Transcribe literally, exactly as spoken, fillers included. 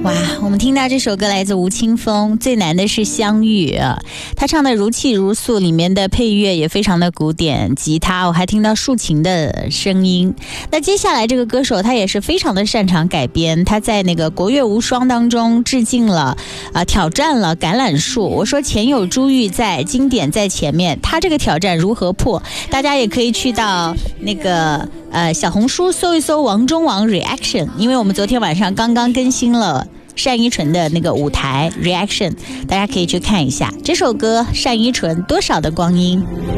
哇，我们听到这首歌来自吴青峰，最难的是相遇啊。他唱的如泣如诉，里面的配乐也非常的古典，吉他我还听到竖琴的声音。那接下来这个歌手他也是非常的擅长改编，他在那个国乐无双当中致敬了啊、呃，挑战了橄榄树。我说前有珠玉在，经典在前面，他这个挑战如何破？大家也可以去到那个呃小红书搜一搜王中王 reaction， 因为我们昨天晚上刚刚更新了单依纯的那个舞台 reaction， 大家可以去看一下这首歌单依纯多少的光阴。